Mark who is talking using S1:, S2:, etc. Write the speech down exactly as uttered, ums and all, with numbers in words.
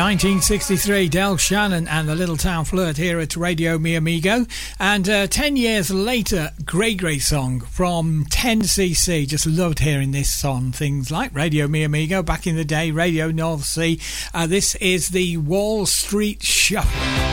S1: nineteen sixty-three, Del Shannon and the Little Town Flirt here at Radio Mi Amigo. And uh, ten years later, great, great song from ten C C. Just loved hearing this on things like Radio Mi Amigo back in the day, Radio North Sea. Uh, this is the Wall Street Shuffle.